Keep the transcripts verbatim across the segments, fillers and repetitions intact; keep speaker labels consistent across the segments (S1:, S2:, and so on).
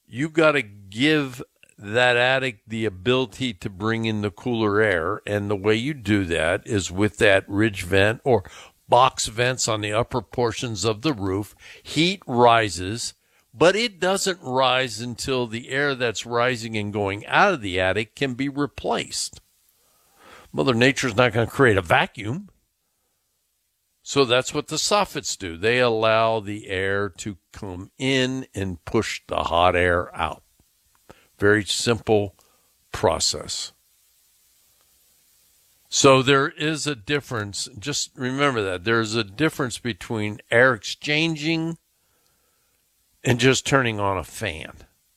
S1: you got to give that attic the ability to bring in the cooler air. And the way you do that is with that ridge vent or box vents on the upper portions of the roof. Heat rises, but it doesn't rise until the air that's rising and going out of the attic can be replaced. Mother Nature's not going to create a vacuum. So that's what the soffits do. They allow the air to come in and push the hot air out. Very simple process. So there is a difference. Just remember that. There's a difference between air exchanging and just turning on a fan.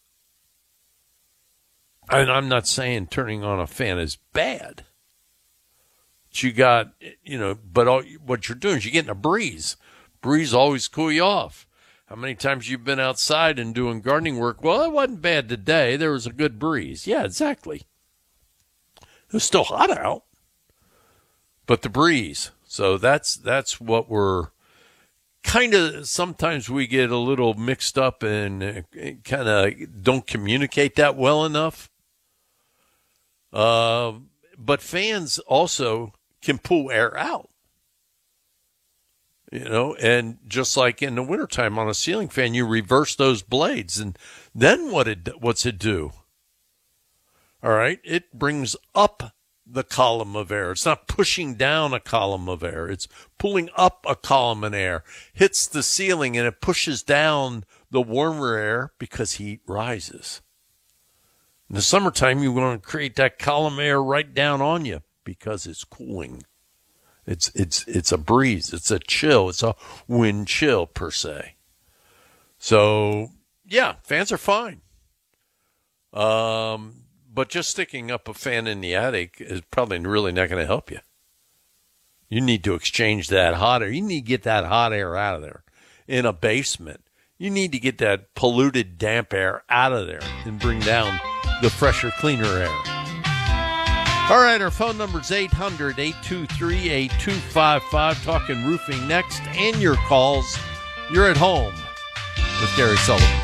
S1: And I'm not saying turning on a fan is bad. But you got, you know, but all, what you're doing is you're getting a breeze. Breeze always cool you off. How many times you've been outside and doing gardening work? Well, it wasn't bad today. There was a good breeze. Yeah, exactly. It was still hot out, but the breeze. So that's that's what we're kind of, sometimes we get a little mixed up and uh, kind of don't communicate that well enough. Uh, but fans also can pull air out. You know, and just like in the wintertime on a ceiling fan, you reverse those blades. And then what it, what's it do? All right, it brings up the column of air. It's not pushing down a column of air. It's pulling up a column of air, hits the ceiling, and it pushes down the warmer air because heat rises. In the summertime, you want to create that column of air right down on you because it's cooling. It's it's it's a breeze. It's a chill. It's a wind chill, per se. So, yeah, fans are fine. Um, but just sticking up a fan in the attic is probably really not going to help you. You need to exchange that hot air. You need to get that hot air out of there. In a basement, you need to get that polluted, damp air out of there and bring down the fresher, cleaner air. All right, our phone number is eight hundred, eight two three, eight two five five. Talking roofing next, and your calls. You're at home with Gary Sullivan.